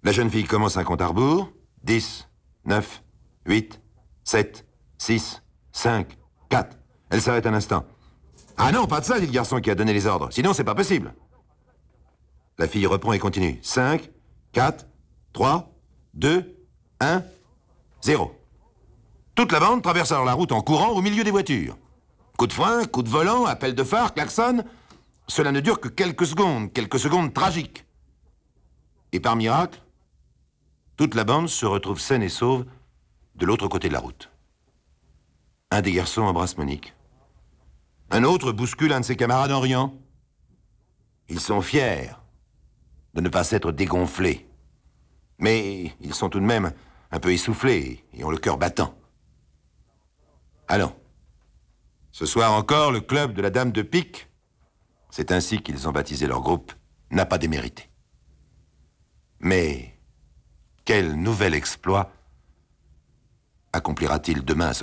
La jeune fille commence un compte à rebours. 10, 9, 8, 7, 6, 5, 4. Elle s'arrête un instant. Ah non, pas de ça, dit le garçon qui a donné les ordres. Sinon, c'est pas possible. La fille reprend et continue. 5, 4, 3, 2, 1, 0. Toute la bande traverse alors la route en courant au milieu des voitures. Coup de frein, coup de volant, appel de phare, klaxon. Cela ne dure que quelques secondes tragiques. Et par miracle, toute la bande se retrouve saine et sauve de l'autre côté de la route. Un des garçons embrasse Monique. Un autre bouscule un de ses camarades en riant. Ils sont fiers de ne pas s'être dégonflés. Mais ils sont tout de même un peu essoufflés et ont le cœur battant. Allons. Ce soir encore, le club de la Dame de Pique, c'est ainsi qu'ils ont baptisé leur groupe, n'a pas démérité. Mais quel nouvel exploit accomplira-t-il demain ce club ?